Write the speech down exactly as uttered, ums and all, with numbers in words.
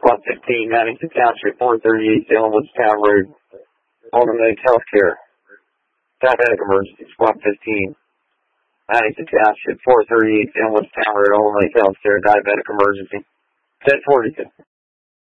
Squad fifteen, Madison Township, four thirty-eight, Salem Woods Town Road. Ultimate Healthcare. Diabetic emergency, Squad fifteen. Madison Township, four thirty-eight, Salem Woods Town Road, Ultimate Healthcare, diabetic emergency. ten forty-two.